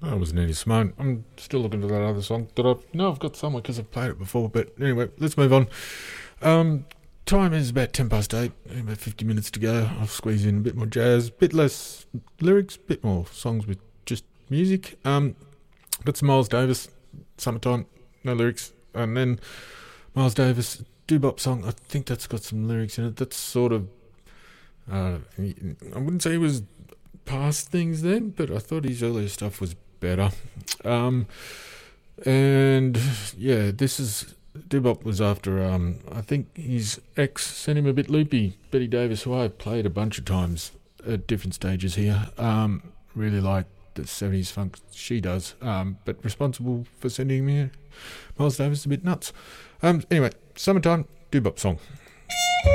That was Nina Simone. I'm still looking for that other song that I've got somewhere because I've played it before. But anyway, let's move on. Time is about 10 past 8, about 50 minutes to go. I'll squeeze in a bit more jazz, bit less lyrics, bit more songs with just music. Got some Miles Davis, Summertime, no lyrics. And then Miles Davis, doo-bop song, I think that's got some lyrics in it. That's sort of, I wouldn't say he was past things then, but I thought his earlier stuff was better. And yeah, this is Doo-Bop was after I think his ex sent him a bit loopy. Betty Davis, who I played a bunch of times at different stages here. Really like the 70s funk she does, but responsible for sending me Miles Davis a bit nuts. Anyway, Summertime, Doo-Bop song.